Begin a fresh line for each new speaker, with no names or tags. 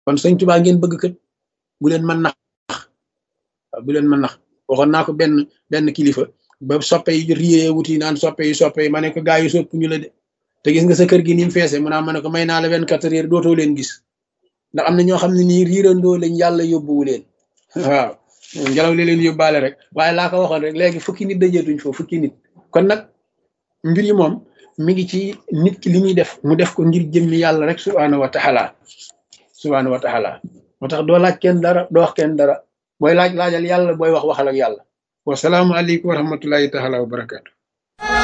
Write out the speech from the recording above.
kon sëñ Tuubaa ngeen bëgg kat bu leen mën nax bu leen mën nax waxoon naa ko benn kilifa ba soppe yi riyee wuti naan soppe yi ma ne ko gaa yi sopp ñu la de te gis nga sa kër gi ni mu feese mu naa ma ne ko may naa la 24 heures dootoo leen gis ndax am na ñoo xam ne nii riirandoo lañ yàlla yóbbuwu leen waaw ngelaw li leen yóbbaale rek waaye laa ko waxoon rek léegi fukki nit dajeetuñ foofu fukki nit kon nag mbir yi moom mi ngi ci nit ki li muy def mu def ko ngir jëmmi yàlla rek subhaanahu wa taala moo tax doo laaj kenn dara doo wax kenn dara booy laajal yàlla booy wax waxal ak yàlla wasalaamu aleykum wa rahmatullahi taala wa barakaatu